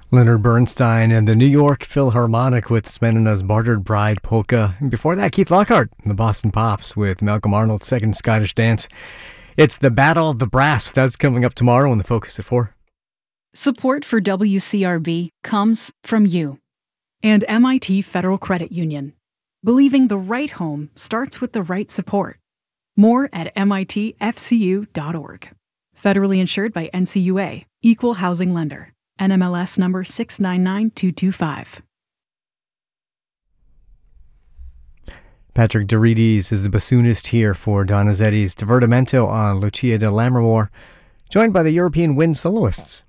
Leonard Bernstein and the New York Philharmonic with Smenina's Bartered Bride Polka. And before that, Keith Lockhart and the Boston Pops with Malcolm Arnold's Second Scottish Dance. It's the Battle of the Brass. That's coming up tomorrow on the Focus at 4. Support for WCRB comes from you and MIT Federal Credit Union. Believing the right home starts with the right support. More at mitfcu.org. Federally insured by NCUA, Equal Housing Lender. NMLS number 699225. Patrick Dorides is the bassoonist here for Donizetti's Divertimento on Lucia di Lammermoor, joined by the European wind soloists.